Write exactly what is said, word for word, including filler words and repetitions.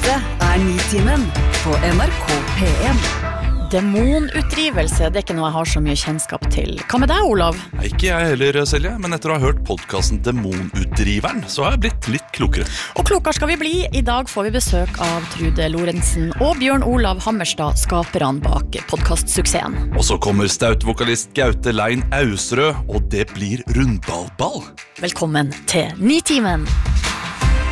Dette er Nitimen på N R K P en. Demonutdrivelse, det er ikke noe jeg har så mye kjennskap til. Hva med deg, Olav? Ikke jeg heller, Selje, men etter å ha hørt podcasten Demonutdriveren, så har jeg blitt litt klokere. Og klokere skal vi bli. I dag får vi besøk av Trude Lorentzen og Bjørn Olav Hammerstad, skaperne bak podcastsuksessen. Og så kommer staut-vokalist Gaute Lein Ausrød, og det blir rundballball. Velkommen til Nitimen.